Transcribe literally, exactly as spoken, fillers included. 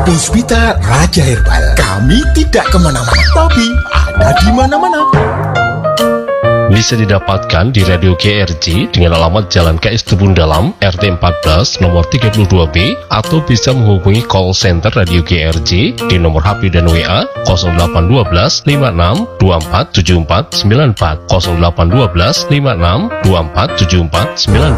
Puspita Raja Herbal. Kami tidak kemana-mana, tapi ada di mana-mana. Bisa didapatkan di Radio G R J dengan alamat Jalan K S Tubun Dalam, R T empat belas, nomor tiga puluh dua B, atau bisa menghubungi call center Radio G R J di nomor H P dan W A nol delapan satu dua lima enam dua empat tujuh empat sembilan empat nol delapan satu dua lima enam dua empat tujuh empat sembilan empat.